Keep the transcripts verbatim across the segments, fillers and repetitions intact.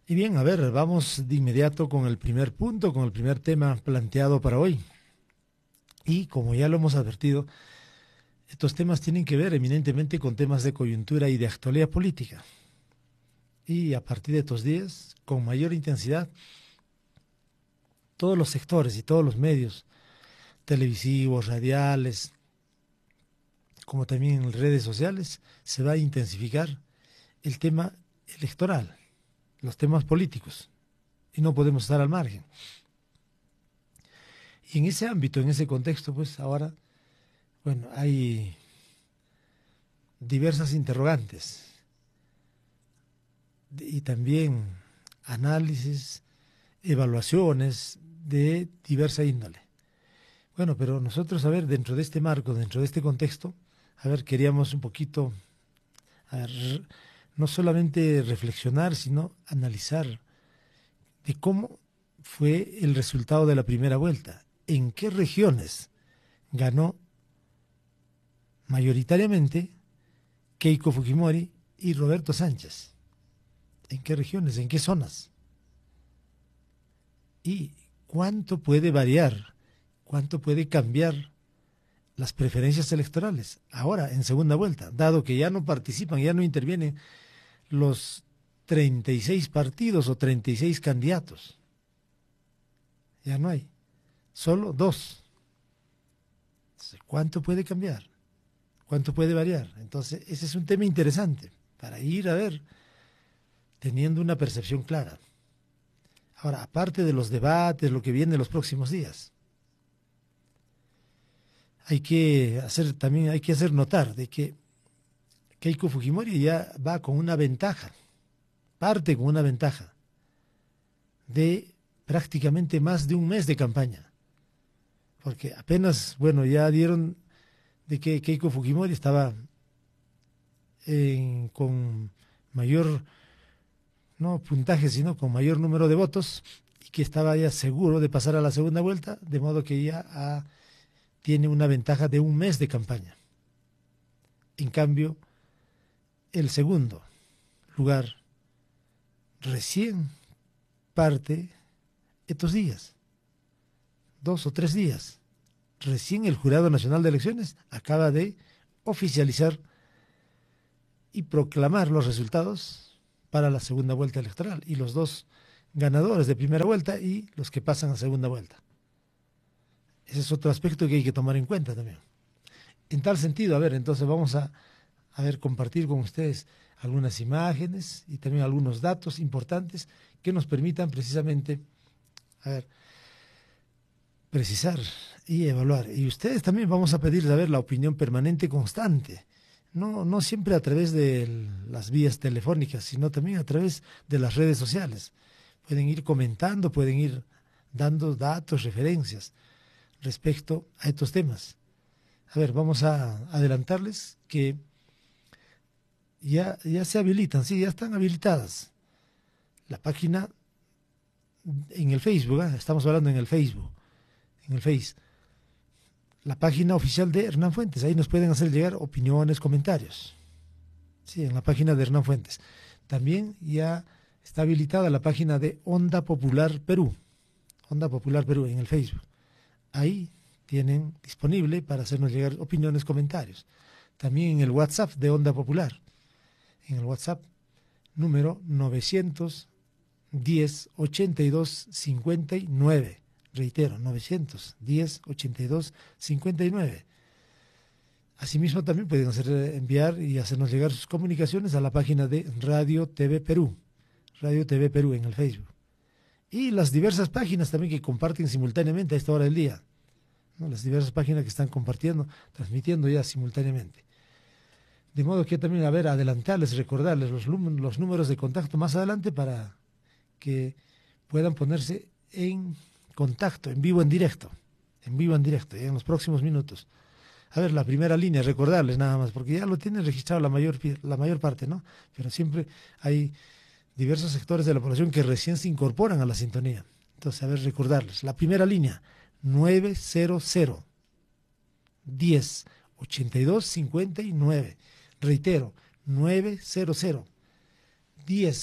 Y bien, a ver, vamos de inmediato con el primer punto, con el primer tema planteado para hoy. Y como ya lo hemos advertido, estos temas tienen que ver eminentemente con temas de coyuntura y de actualidad política. Y a partir de estos días, con mayor intensidad, todos los sectores y todos los medios televisivos, radiales, como también en redes sociales, se va a intensificar el tema electoral, los temas políticos, y no podemos estar al margen. Y en ese ámbito, en ese contexto, pues ahora, bueno, hay diversas interrogantes y también análisis, evaluaciones de diversa índole. Bueno, pero nosotros, a ver, dentro de este marco, dentro de este contexto, a ver, queríamos un poquito, a ver, no solamente reflexionar, sino analizar de cómo fue el resultado de la primera vuelta, en qué regiones ganó mayoritariamente Keiko Fujimori y Roberto Sánchez. ¿En qué regiones? ¿En qué zonas? ¿Y cuánto puede variar? ¿Cuánto puede cambiar las preferencias electorales ahora en segunda vuelta? Dado que ya no participan, ya no intervienen los treinta y seis partidos o treinta y seis candidatos. Ya no hay. Solo dos. ¿Cuánto puede cambiar? ¿Cuánto puede variar? Entonces, ese es un tema interesante para ir a ver, teniendo una percepción clara. Ahora, aparte de los debates, lo que viene en los próximos días, hay que hacer también, hay que hacer notar de que Keiko Fujimori ya va con una ventaja, parte con una ventaja de prácticamente más de un mes de campaña. Porque apenas, bueno, ya dieron de que Keiko Fujimori estaba en, con mayor, no puntaje, sino con mayor número de votos y que estaba ya seguro de pasar a la segunda vuelta, de modo que ya ha, tiene una ventaja de un mes de campaña. En cambio, el segundo lugar recién parte estos días, dos o tres días. Recién el Jurado Nacional de Elecciones acaba de oficializar y proclamar los resultados para la segunda vuelta electoral y los dos ganadores de primera vuelta y los que pasan a segunda vuelta. Ese es otro aspecto que hay que tomar en cuenta también. En tal sentido, a ver, entonces vamos a, a ver, compartir con ustedes algunas imágenes y también algunos datos importantes que nos permitan precisamente, a ver, precisar y evaluar. Y ustedes también vamos a pedir, a ver, la opinión permanente constante. No, no siempre a través de las vías telefónicas, sino también a través de las redes sociales. Pueden ir comentando, pueden ir dando datos, referencias respecto a estos temas. A ver, vamos a adelantarles que ya, ya se habilitan, sí, ya están habilitadas. La página en el Facebook, ¿eh? Estamos hablando en el Facebook, en el Face. La página oficial de Hernán Fuentes, ahí nos pueden hacer llegar opiniones, comentarios. Sí, en la página de Hernán Fuentes. También ya está habilitada la página de Onda Popular Perú, Onda Popular Perú en el Facebook. Ahí tienen disponible para hacernos llegar opiniones, comentarios. También en el WhatsApp de Onda Popular, en el WhatsApp número novecientos diez, ochenta y dos, cincuenta y nueve. Reitero, novecientos diez, ochenta y dos, cincuenta y nueve. Asimismo, también pueden hacer, enviar y hacernos llegar sus comunicaciones a la página de Radio T V Perú, Radio T V Perú en el Facebook. Y las diversas páginas también que comparten simultáneamente a esta hora del día, ¿no? Las diversas páginas que están compartiendo, transmitiendo ya simultáneamente. De modo que también, a ver, adelantarles, recordarles los, los números de contacto más adelante para que puedan ponerse en contacto, en vivo, en directo, en vivo, en directo, ya en los próximos minutos. A ver, la primera línea, recordarles nada más, porque ya lo tienen registrado la mayor, la mayor parte, ¿no? Pero siempre hay diversos sectores de la población que recién se incorporan a la sintonía. Entonces, a ver, recordarles. La primera línea, nueve cero cero, diez, ochenta y dos, cincuenta y nueve. Reitero, nueve cero cero, diez,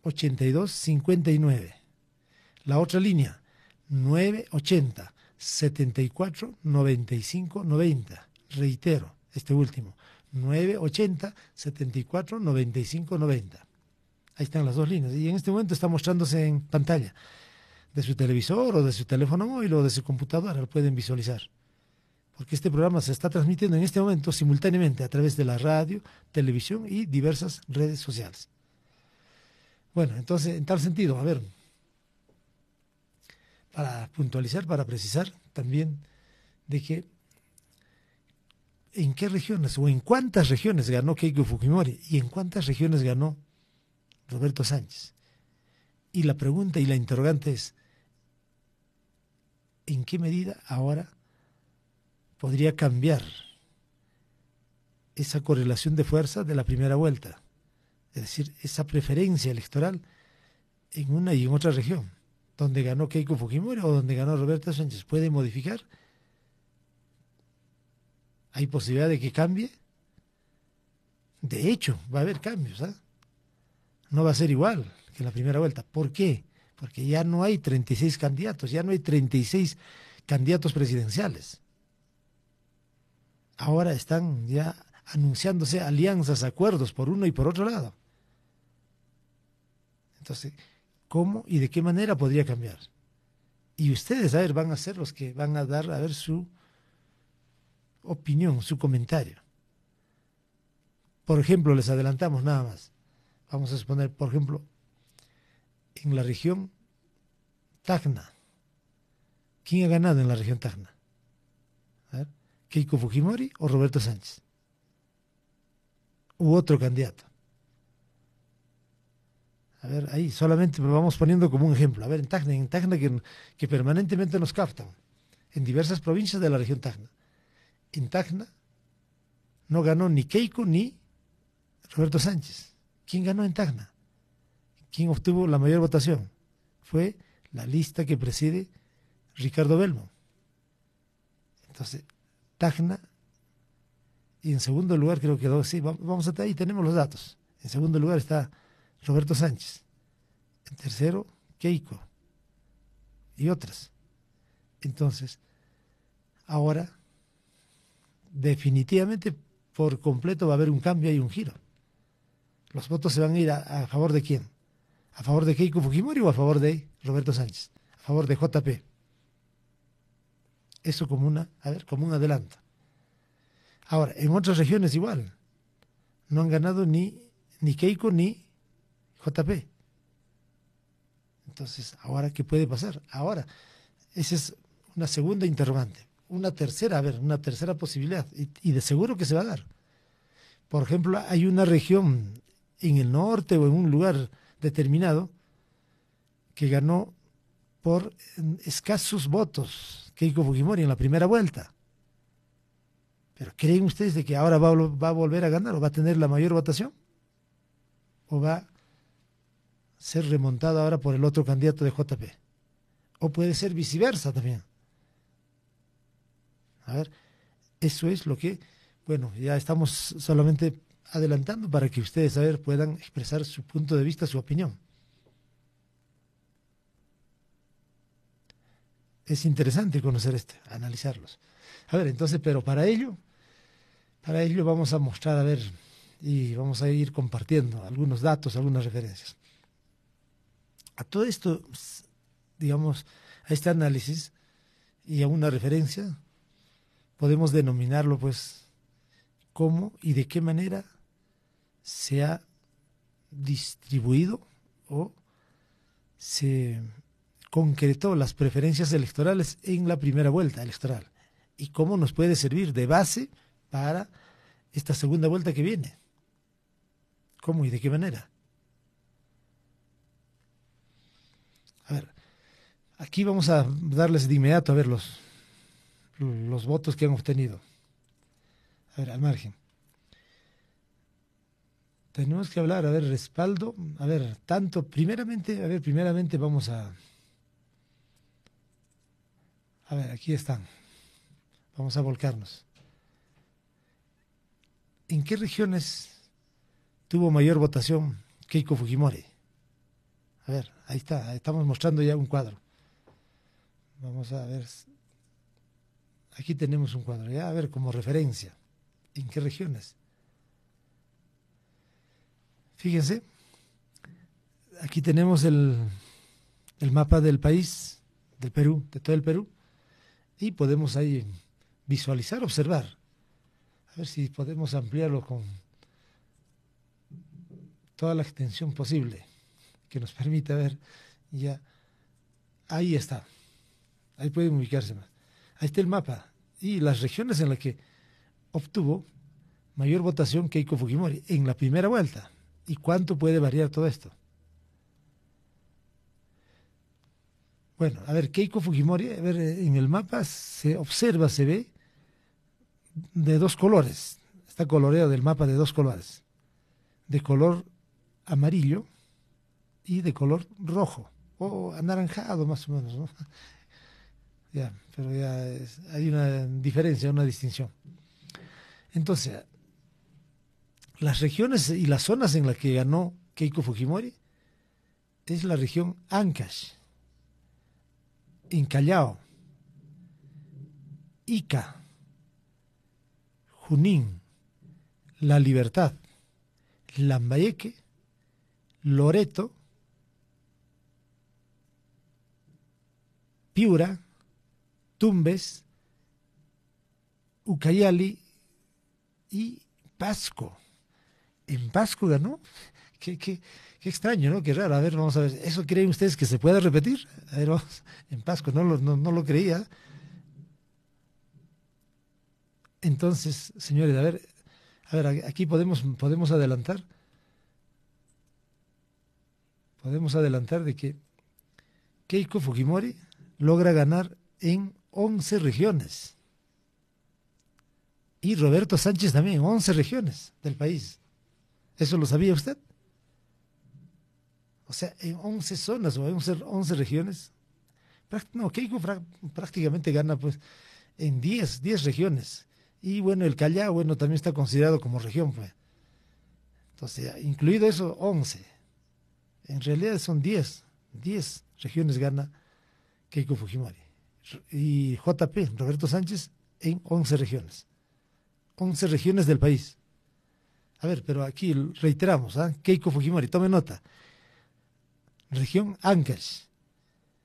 ochenta y dos, cincuenta y nueve. La otra línea, nueve ochenta, setenta y cuatro, noventa y cinco, noventa. Reitero, este último, nueve ochenta, setenta y cuatro, noventa y cinco, noventa. Ahí están las dos líneas. Y en este momento está mostrándose en pantalla de su televisor o de su teléfono móvil o de su computadora, lo pueden visualizar. Porque este programa se está transmitiendo en este momento simultáneamente a través de la radio, televisión y diversas redes sociales. Bueno, entonces, en tal sentido, a ver, para puntualizar, para precisar también de que en qué regiones o en cuántas regiones ganó Keiko Fujimori y en cuántas regiones ganó Roberto Sánchez. Y la pregunta y la interrogante es, ¿en qué medida ahora podría cambiar esa correlación de fuerza de la primera vuelta? Es decir, esa preferencia electoral en una y en otra región, donde ganó Keiko Fujimori o donde ganó Roberto Sánchez, ¿puede modificar? ¿Hay posibilidad de que cambie? De hecho, va a haber cambios, ¿eh? No va a ser igual que la primera vuelta. ¿Por qué? Porque ya no hay treinta y seis candidatos, ya no hay treinta y seis candidatos presidenciales. Ahora están ya anunciándose alianzas, acuerdos por uno y por otro lado. Entonces, ¿cómo y de qué manera podría cambiar? Y ustedes, a ver, van a ser los que van a dar, a ver, su opinión, su comentario. Por ejemplo, les adelantamos nada más. Vamos a exponer, por ejemplo, en la región Tacna. ¿Quién ha ganado en la región Tacna? A ver, ¿Keiko Fujimori o Roberto Sánchez? U otro candidato. A ver, ahí solamente lo vamos poniendo como un ejemplo. A ver, en Tacna, en Tacna que, que permanentemente nos captan, en diversas provincias de la región Tacna. En Tacna no ganó ni Keiko ni Roberto Sánchez. ¿Quién ganó en Tacna? ¿Quién obtuvo la mayor votación? Fue la lista que preside Ricardo Belmo. Entonces, Tacna, y en segundo lugar creo que quedó, sí, vamos hasta ahí, tenemos los datos. En segundo lugar está Roberto Sánchez. En tercero, Keiko. Y otras. Entonces, ahora, definitivamente, por completo va a haber un cambio y un giro. Los votos se van a ir a, a favor de quién. ¿A favor de Keiko Fujimori o a favor de Roberto Sánchez? A favor de J P. Eso como una, a ver, como un adelanto. Ahora, en otras regiones igual. No han ganado ni, ni Keiko ni J P. Entonces, ¿ahora qué puede pasar? Ahora, esa es una segunda interrogante. Una tercera, a ver, una tercera posibilidad. Y, y de seguro que se va a dar. Por ejemplo, hay una región en el norte o en un lugar determinado que ganó por escasos votos Keiko Fujimori en la primera vuelta. Pero ¿creen ustedes de que ahora va, va a volver a ganar o va a tener la mayor votación? ¿O va a ser remontado ahora por el otro candidato de J P? ¿O puede ser viceversa también? A ver, eso es lo que, bueno, ya estamos solamente adelantando para que ustedes, a ver, puedan expresar su punto de vista, su opinión. Es interesante conocer este, analizarlos. A ver, entonces, pero para ello, para ello vamos a mostrar, a ver, y vamos a ir compartiendo algunos datos, algunas referencias. A todo esto, digamos, a este análisis y a una referencia, podemos denominarlo, pues, cómo y de qué manera se ha distribuido o se concretó las preferencias electorales en la primera vuelta electoral y cómo nos puede servir de base para esta segunda vuelta que viene. ¿Cómo y de qué manera? A ver, aquí vamos a darles de inmediato a ver los, los votos que han obtenido. A ver, al margen. Tenemos que hablar, a ver, respaldo, a ver, tanto, primeramente, a ver, primeramente vamos a, a ver, aquí están, vamos a volcarnos. ¿En qué regiones tuvo mayor votación Keiko Fujimori? A ver, ahí está, estamos mostrando ya un cuadro. Vamos a ver. Aquí tenemos un cuadro, ya a ver, como referencia. ¿En qué regiones? Fíjense, aquí tenemos el, el mapa del país, del Perú, de todo el Perú, y podemos ahí visualizar, observar. A ver si podemos ampliarlo con toda la extensión posible que nos permita ver ya. Ahí está, ahí pueden ubicarse más. Ahí está el mapa y las regiones en las que obtuvo mayor votación Keiko Fujimori en la primera vuelta. ¿Y cuánto puede variar todo esto? Bueno, a ver, Keiko Fujimori, a ver, en el mapa se observa, se ve de dos colores. Está coloreado del mapa de dos colores. De color amarillo y de color rojo, o anaranjado más o menos, ¿no? Ya, pero ya es, hay una diferencia, una distinción. Entonces, las regiones y las zonas en las que ganó Keiko Fujimori es la región Ancash, en Callao, Ica, Junín, La Libertad, Lambayeque, Loreto, Piura, Tumbes, Ucayali y Pasco. En Pasco ganó. Qué, qué, qué extraño, ¿no? Qué raro. A ver, vamos a ver. ¿Eso creen ustedes que se puede repetir? A ver, vamos. En Pasco no lo, no, no lo creía. Entonces, señores, a ver, a ver, aquí podemos, podemos adelantar. Podemos adelantar de que Keiko Fujimori logra ganar en once regiones. Y Roberto Sánchez también, en once regiones del país. ¿Eso lo sabía usted? O sea, en once zonas o en once, once regiones. No, Keiko prácticamente gana pues en diez, diez regiones. Y bueno, el Callao, bueno, también está considerado como región, pues. Entonces, incluido eso, once. En realidad son diez, diez regiones gana Keiko Fujimori. Y J P, Roberto Sánchez, en once regiones. once regiones del país. A ver, pero aquí reiteramos, ¿eh? Keiko Fujimori, tome nota. Región Ancash,